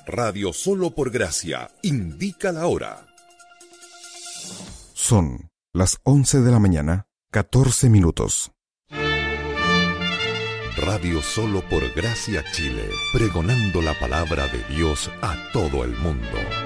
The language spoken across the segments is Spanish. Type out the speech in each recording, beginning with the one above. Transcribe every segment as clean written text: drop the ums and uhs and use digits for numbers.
Radio Solo por Gracia indica la hora. Son las 11 de la mañana, 14 minutos. Radio Solo por Gracia Chile, pregonando la palabra de Dios a todo el mundo.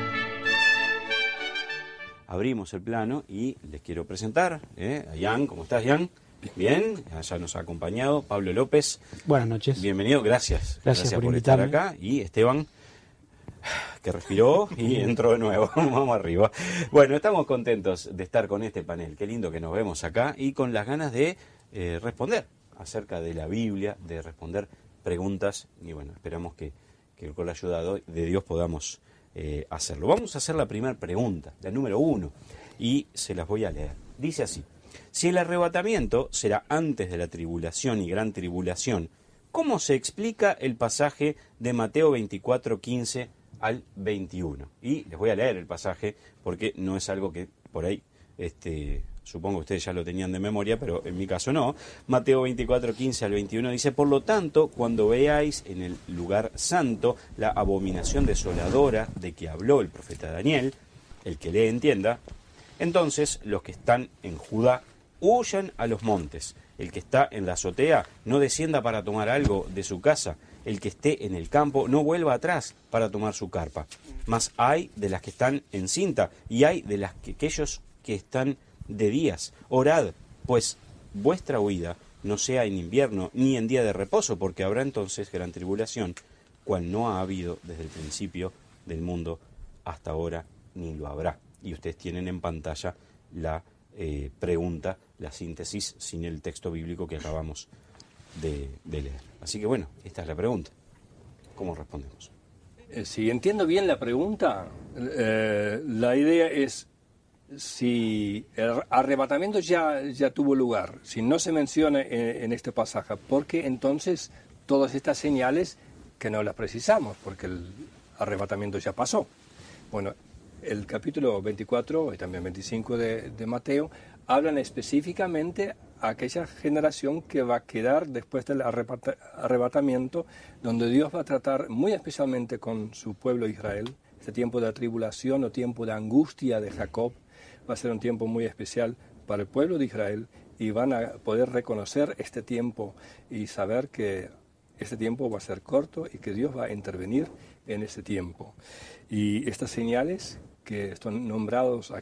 Abrimos el plano y les quiero presentar a Jan. ¿Cómo estás, Jan? Bien, ya nos ha acompañado Pablo López. Buenas noches. Bienvenido, gracias por estar invitarme acá. Y Esteban, que respiró y entró de nuevo. Vamos arriba. Bueno, estamos contentos de estar con este panel. Qué lindo que nos vemos acá y con las ganas de responder acerca de la Biblia, de responder preguntas. Y bueno, esperamos que con la ayuda de Dios podamos hacerlo. Vamos a hacer la primera pregunta, la número 1, y se las voy a leer. Dice así: si el arrebatamiento será antes de la tribulación y gran tribulación, ¿cómo se explica el pasaje de Mateo 24, 15 al 21? Y les voy a leer el pasaje porque no es algo que por ahí, supongo que ustedes ya lo tenían de memoria, pero en mi caso no. Mateo 24, 15 al 21 dice: por lo tanto, cuando veáis en el lugar santo la abominación desoladora de que habló el profeta Daniel, el que lee entienda, entonces los que están en Judá huyan a los montes. El que está en la azotea no descienda para tomar algo de su casa. El que esté en el campo no vuelva atrás para tomar su carpa. Mas hay de las que están en cinta y hay de las que aquellos que están de días. Orad, pues vuestra huida no sea en invierno ni en día de reposo, porque habrá entonces gran tribulación, cual no ha habido desde el principio del mundo hasta ahora, ni lo habrá. Y ustedes tienen en pantalla la pregunta, la síntesis, sin el texto bíblico que acabamos de leer. Así que bueno, esta es la pregunta. ¿Cómo respondemos? Si entiendo bien la pregunta, la idea es: si el arrebatamiento ya tuvo lugar, si no se menciona en este pasaje, ¿por qué entonces todas estas señales que no las precisamos? Porque el arrebatamiento ya pasó. Bueno, el capítulo 24 y también 25 de Mateo hablan específicamente a aquella generación que va a quedar después del arrebatamiento, donde Dios va a tratar muy especialmente con su pueblo Israel. Este tiempo de tribulación o tiempo de angustia de Jacob va a ser un tiempo muy especial para el pueblo de Israel, y van a poder reconocer este tiempo y saber que este tiempo va a ser corto y que Dios va a intervenir en ese tiempo. Y estas señales que están nombrados